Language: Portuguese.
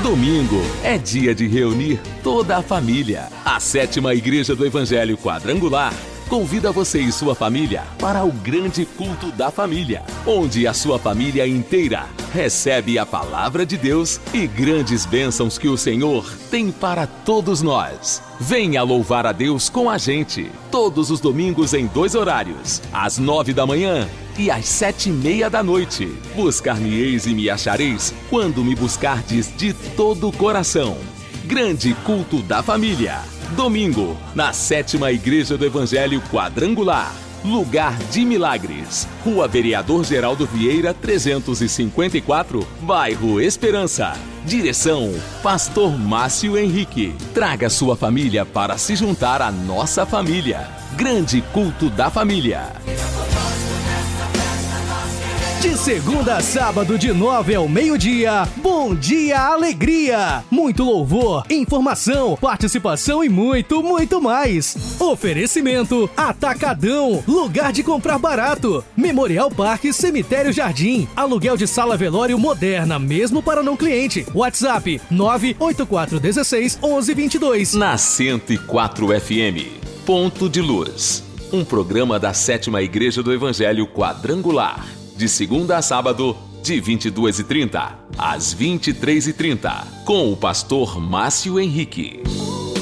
Domingo é dia de reunir toda a família. A 7ª Igreja do Evangelho Quadrangular convida você e sua família para o grande culto da família, onde a sua família inteira recebe a palavra de Deus e grandes bênçãos que o Senhor tem para todos nós. Venha louvar a Deus com a gente, todos os domingos em 2 horários, às 9 da manhã e às 7:30 da noite. Buscar-me-eis e me achareis quando me buscardes de todo o coração. Grande culto da família. Domingo, na 7ª Igreja do Evangelho Quadrangular. Lugar de Milagres. Rua Vereador Geraldo Vieira, 354, Bairro Esperança. Direção, Pastor Márcio Henrique. Traga sua família para se juntar à nossa família. Grande culto da família. De segunda a sábado, de 9 ao meio-dia, Bom Dia Alegria. Muito louvor, informação, participação e muito, muito mais. Oferecimento, Atacadão, lugar de comprar barato. Memorial Parque Cemitério Jardim. Aluguel de sala velório moderna, mesmo para não cliente. WhatsApp, 98416-1122. Na 104 FM, Ponto de Luz. Um programa da 7ª Igreja do Evangelho Quadrangular. De segunda a sábado, de 22h30 às 23h30, com o pastor Márcio Henrique.